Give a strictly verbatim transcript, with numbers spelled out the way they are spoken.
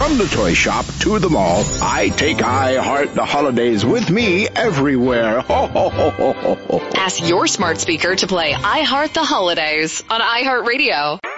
From the toy shop to the mall, I take I Heart the Holidays with me everywhere. Ho, ho, ho, ho, ho, ho. Ask your smart speaker to play I Heart the Holidays on iHeartRadio.